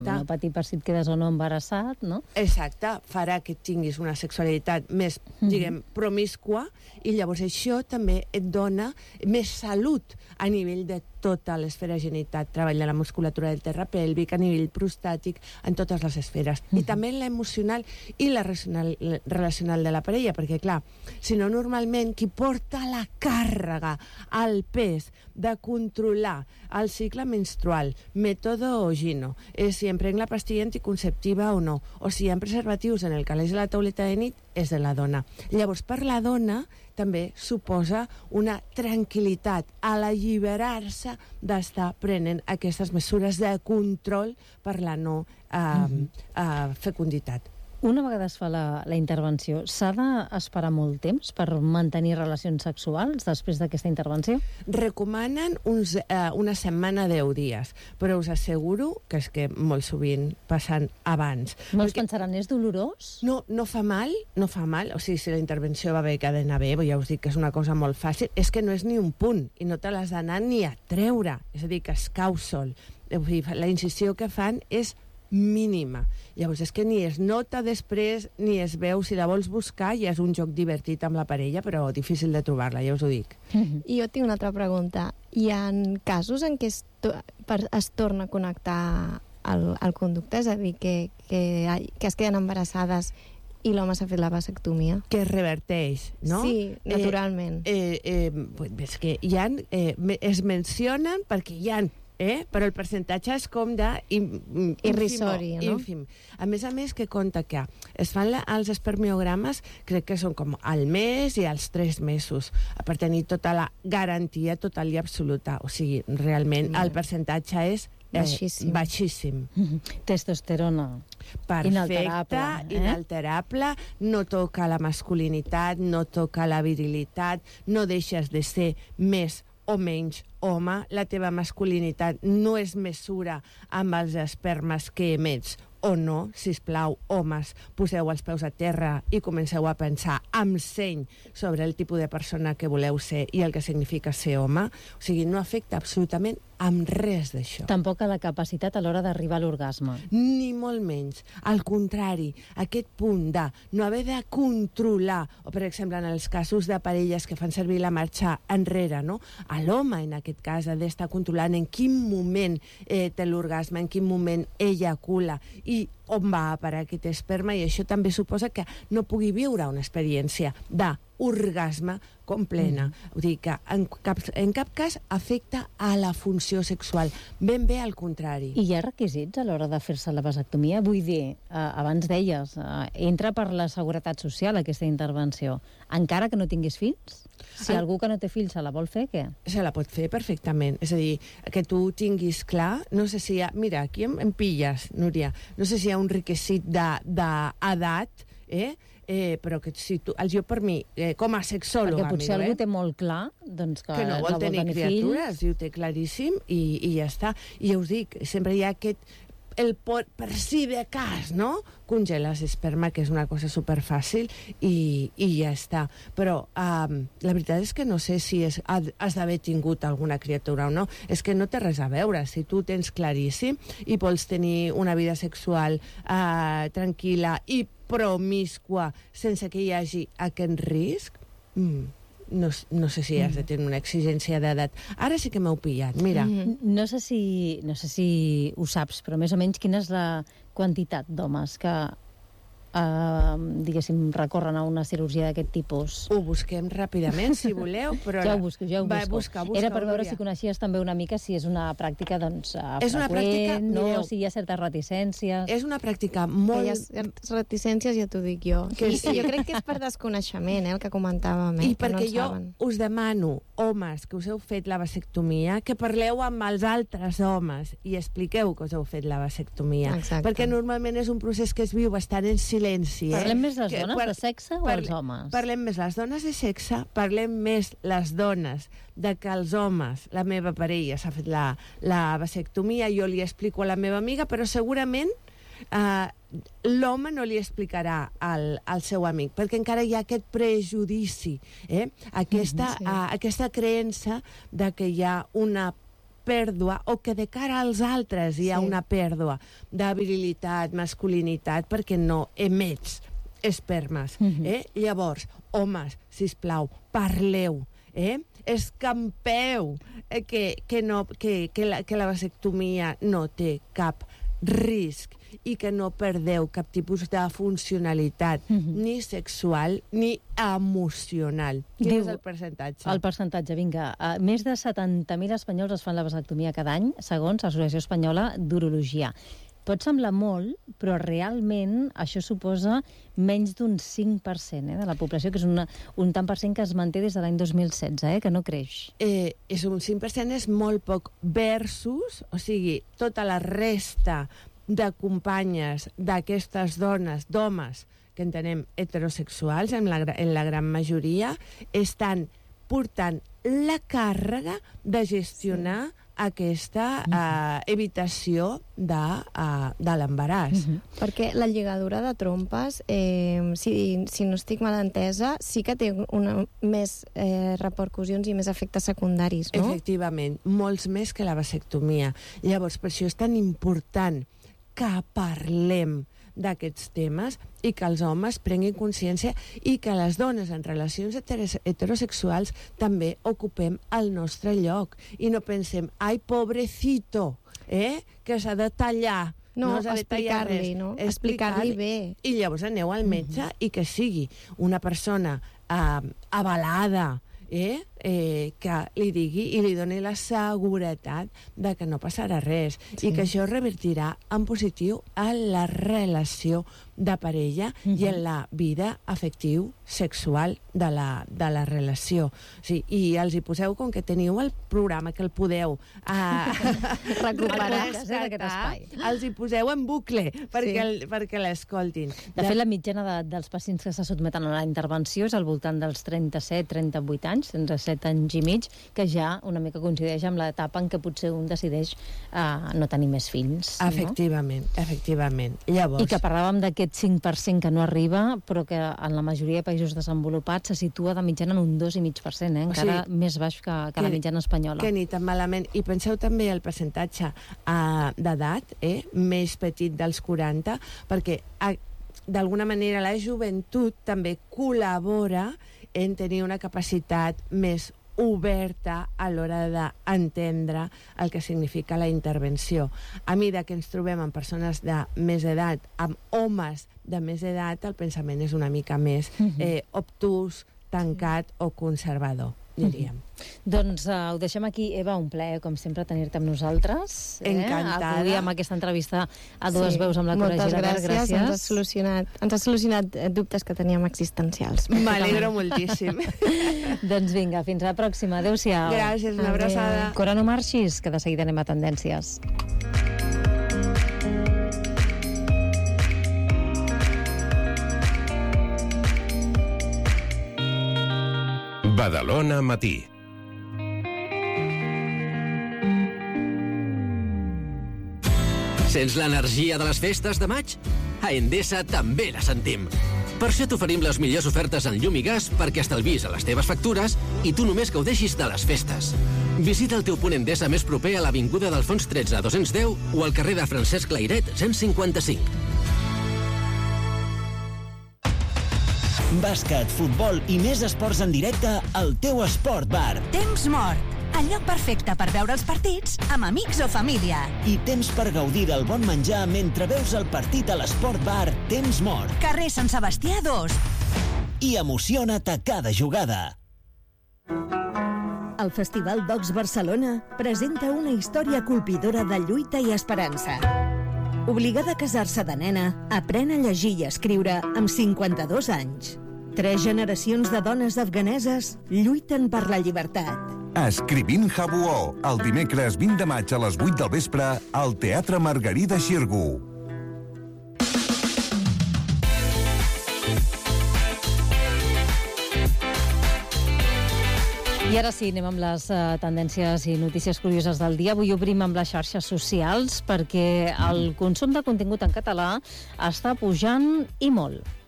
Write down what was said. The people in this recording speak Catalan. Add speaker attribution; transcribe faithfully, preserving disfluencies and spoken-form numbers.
Speaker 1: No patir per si et quedes o no embarassat, no?
Speaker 2: Exacte, farà que tinguis una sexualitat més, diguem, promiscua, i llavors això també et dona més salut a nivell de tota l'esfera genital, treball de la musculatura del terra pèlvic, a nivell prostàtic, en totes les esferes. I també l'emocional i la relacional, relacional de la parella, perquè, clar, si no, normalment qui porta la càrrega, el pes de controlar el cicle menstrual, mètode Ogino, és si emprenc la pastilla anticonceptiva o no, o si hi ha preservatius en el calaix de la tauleta de nit, és de la dona. Llavors, per la dona, també suposa una tranquil·litat a l'alliberar-se d'estar prenent aquestes mesures de control per la no eh, mm-hmm. eh, fecunditat.
Speaker 1: Una vegada es fa la, la intervenció, s'ha d'esperar molt temps per mantenir relacions sexuals després d'aquesta intervenció?
Speaker 2: Recomanen uns, eh, una setmana, deu dies, però us asseguro que és que molt sovint passen abans.
Speaker 1: Molts perquè... pensaran, és dolorós?
Speaker 2: No, no fa mal, no fa mal. O sigui, si la intervenció va bé, que ha d'anar bé, ja us dic que és una cosa molt fàcil, és que no és ni un punt, i no te l'has d'anar ni a treure, és a dir, que es cau sol. La incisió que fan és mínima. Llavors, és que ni es nota després, ni es veu. Si la vols buscar, ja és un joc divertit amb la parella, però difícil de trobar-la, ja us ho dic.
Speaker 3: Mm-hmm. I jo tinc una altra pregunta. Hi ha casos en què es, to per, es torna a connectar el, el conducte? És a dir, que, que, que es queden embarassades i l'home s'ha fet la vasectomia? Que
Speaker 2: es reverteix, no?
Speaker 3: Sí, naturalment.
Speaker 2: Eh, eh, eh, és que hi ha, eh, es mencionen perquè hi ha Eh? Però el percentatge és com de im,
Speaker 3: irrisori, no?
Speaker 2: Ínfim. A més a més, que compta que es fan la, els espermiogrames, crec que són com al mes i als tres mesos, per tenir tota la garantia total i absoluta. O sigui, realment mm. el percentatge és eh, baixíssim. baixíssim.
Speaker 1: Mm-hmm. Testosterona.
Speaker 2: Perfecte,
Speaker 1: inalterable, eh?
Speaker 2: inalterable, no toca la masculinitat, no toca la virilitat, no deixes de ser més o menys home, la teva masculinitat no es mesura amb els espermes que emets o no. Sisplau, homes, poseu els peus a terra i comenceu a pensar amb seny sobre el tipus de persona que voleu ser i el que significa ser home. O sigui, no afecta absolutament amb res d'això.
Speaker 1: Tampoc a la capacitat a l'hora d'arribar a l'orgasme.
Speaker 2: Ni molt menys. Al contrari, aquest punt de no haver de controlar, o per exemple en els casos de parelles que fan servir la marxa enrere, no? A l'home, en aquest cas, ha d'estar controlant en quin moment eh, té l'orgasme, en quin moment ecula i on va a parar aquest esperma, i això també suposa que no pugui viure una experiència de orgasme completa. Mm. Vull dir que en cap, en cap cas afecta a la funció sexual. Ben bé al contrari.
Speaker 1: I hi ha requisits a l'hora de fer-se la vasectomia? Vull dir, eh, abans deies, eh, entra per la seguretat social aquesta intervenció. Encara que no tinguis fills? Si ah. algú que no té fills se la vol fer, què?
Speaker 2: Se la pot fer perfectament. És a dir, que tu tinguis clar, no sé si hi ha... Mira, aquí em, em pilles, Núria. No sé si hi ha un requisit d'edat, eh? Eh, però que si tu, jo per mi, eh, com a sexòloga...
Speaker 1: Perquè potser
Speaker 2: miro,
Speaker 1: algú
Speaker 2: eh?
Speaker 1: té molt clar doncs que,
Speaker 2: que no vol
Speaker 1: no
Speaker 2: tenir,
Speaker 1: tenir
Speaker 2: criatures,
Speaker 1: fills.
Speaker 2: i ho té claríssim, i, i ja està. I ja us dic, sempre hi ha aquest... el por, per si de cas, no? Congeles esperma, que és una cosa superfàcil, i, i ja està. Però um, la veritat és que no sé si és, has d'haver tingut alguna criatura o no. És que no té res a veure. Si tu tens claríssim i vols tenir una vida sexual uh, tranquil·la i promiscua sense que hi hagi aquest risc, mm, no, no sé si has de tenir una exigència d'edat. Ara sí que m'heu pillat, mira.
Speaker 1: Mm. No sé si, no sé si ho saps, però més o menys quina és la quantitat d'homes que Uh, diguéssim, recorren a una cirurgia d'aquest tipus?
Speaker 2: Ho busquem ràpidament, si voleu, però...
Speaker 1: Ja ho busco, ja ho busco.
Speaker 2: Va, busca, busca,
Speaker 1: Era per veure
Speaker 2: Núria.
Speaker 1: Si coneixies també una mica si és una pràctica, doncs, uh,
Speaker 2: és una
Speaker 1: freqüent,
Speaker 2: pràctica,
Speaker 1: no?
Speaker 2: mireu,
Speaker 1: Si hi ha certes reticències...
Speaker 2: És una pràctica molt...
Speaker 3: Aquelles certes reticències ja t'ho dic jo.
Speaker 2: Que
Speaker 3: I,
Speaker 2: sí.
Speaker 3: jo crec que és per desconeixement, eh, el que comentàvem, eh,
Speaker 2: I
Speaker 3: que
Speaker 2: perquè
Speaker 3: no
Speaker 2: jo
Speaker 3: saben.
Speaker 2: us demano, homes, que us heu fet la vasectomia, que parleu amb els altres homes i expliqueu que us heu fet la vasectomia.
Speaker 3: Exacte.
Speaker 2: Perquè normalment és un procés que es viu bastant en silenci. Eh?
Speaker 1: Parlem més les
Speaker 2: que,
Speaker 1: dones
Speaker 2: par,
Speaker 1: de sexe o
Speaker 2: parle,
Speaker 1: els homes?
Speaker 2: Parlem més les dones de sexe, parlem més les dones de que els homes, la meva parella s'ha fet la, la vasectomia, jo li explico a la meva amiga, però segurament Uh, l'home no li explicarà al, al seu amic, perquè encara hi ha aquest prejudici, eh? aquesta, mm, sí. uh, aquesta creença de que hi ha una pèrdua o que de cara als altres hi ha
Speaker 3: Sí.
Speaker 2: una pèrdua de virilitat, masculinitat, perquè no emets espermes.
Speaker 1: Mhm.
Speaker 2: eh? Llavors, homes, sisplau, parleu, eh? escampeu eh, que, que, no, que, que, la, que la vasectomia no té cap risc i que no perdeu cap tipus de funcionalitat,
Speaker 1: Mhm.
Speaker 2: ni sexual ni emocional. Quin
Speaker 1: Diu-
Speaker 2: és el percentatge?
Speaker 1: El percentatge, vinga. Uh, més de setanta mil espanyols es fan la vasectomia cada any, segons l'Associació Espanyola d'Urologia. Pot semblar molt, però realment això suposa menys d'un cinc per cent eh, de la població, que és una, un tant per cent que es manté des de l'any dos mil setze, eh, que no creix.
Speaker 2: Eh, és un cinc per cent, és molt poc, versus, o sigui, tota la resta de companyes d'aquestes dones, d'homes, que entenem heterosexuals, en la, gra- en la gran majoria, estan portant la càrrega de gestionar sí. aquesta uh, evitació de, uh, de l'embaràs.
Speaker 1: Mhm.
Speaker 3: Perquè la lligadura de trompes, eh, si, si no estic mal entesa, sí que té una, més eh, repercussions i més efectes secundaris, no?
Speaker 2: Efectivament, molts més que la vasectomia. Llavors, per això és tan important que parlem d'aquests temes i que els homes prenguin consciència i que les dones en relacions heteros heterosexuals també ocupem el nostre lloc i no pensem, ai, pobrecito, eh, que s'ha de tallar.
Speaker 3: No,
Speaker 2: s'ha de tallar res.
Speaker 3: explicar-li, no? Explicar-li bé.
Speaker 2: I llavors aneu al metge mm-hmm. i que sigui una persona eh, avalada, eh, eh, que li digui i li doni la seguretat de que no passarà res sí. i que això revertirà en positiu a la relació de parella mm-hmm. i en la vida afectiu sexual de la, de la relació. Sí, i els hi poseu, com que teniu el programa que el podeu eh,
Speaker 3: Recuperar.
Speaker 2: descartar, els hi poseu en bucle perquè,
Speaker 3: Sí.
Speaker 2: el, perquè l'escoltin.
Speaker 1: De fet, la mitjana de, dels pacients que se sotmeten a la intervenció és al voltant dels trenta-set trenta-vuit anys, trenta-set anys i mig, que ja una mica coincideix amb l'etapa en què potser un decideix uh, no tenir més fills.
Speaker 2: Efectivament, no? efectivament. Llavors...
Speaker 1: I que parlàvem d'aquest cinc per cent que no arriba, però que en la majoria de països desenvolupats se situa de mitjana en un dos coma cinc per cent, eh? encara o sigui, més baix que, que, que la mitjana espanyola.
Speaker 2: Que ni tan malament. I penseu també el percentatge uh, d'edat, eh? més petit dels quaranta, perquè uh, d'alguna manera la joventut també col·labora en tenir una capacitat més oberta a l'hora d'entendre el que significa la intervenció. A mesura que ens trobem amb persones de més edat, amb homes de més edat, el pensament és una mica més eh, obtús, tancat o conservador, diríem.
Speaker 1: Doncs uh, ho deixem aquí. Eva, un plaer, com sempre, tenir-te amb nosaltres. Eh?
Speaker 2: Encantada.
Speaker 1: Acudir amb aquesta entrevista a dues sí. veus amb la Cora Girabert.
Speaker 3: Moltes gràcies. Ens has solucionat, ens has solucionat dubtes que teníem existencials.
Speaker 2: M'alegro moltíssim.
Speaker 1: Doncs vinga, fins a la pròxima. Adéu-siau.
Speaker 2: Gràcies, una abraçada.
Speaker 1: Cora, no marxis, que de seguida anem a Tendències.
Speaker 4: Badalona Matí.
Speaker 5: Sents l'energia de les festes de maig? A Endesa també la sentim. Per això t'oferim les millors ofertes en llum i gas perquè estalvis a les teves factures i tu només gaudeixis de les festes. Visita el teu punt Endesa més proper a l'Avinguda d'Alfons tretze dos-cents deu o al carrer de Francesc Layret cent cinquanta-cinc.
Speaker 6: Bàsquet, futbol i més esports en directe al teu Esport Bar.
Speaker 7: Temps mort. El lloc perfecte per veure els partits amb amics o família.
Speaker 6: I temps per gaudir del bon menjar mentre veus el partit a l'Esport Bar Temps Mort.
Speaker 7: Carrer Sant Sebastià dos.
Speaker 6: I emociona't a cada jugada.
Speaker 8: El Festival Docs Barcelona presenta una història colpidora de lluita i esperança. Obligada a casar-se de nena, aprèn a llegir i escriure amb cinquanta-dos anys. Tres generacions de dones afganeses lluiten per la llibertat.
Speaker 9: Escrivint Jabuó, el dimecres vint de maig a les vuit del vespre al Teatre Margarida Xirgu.
Speaker 1: I ara sí, anem amb les uh, tendències i notícies curioses del dia. Avui obrim amb les xarxes socials perquè el consum de contingut en català està pujant i molt.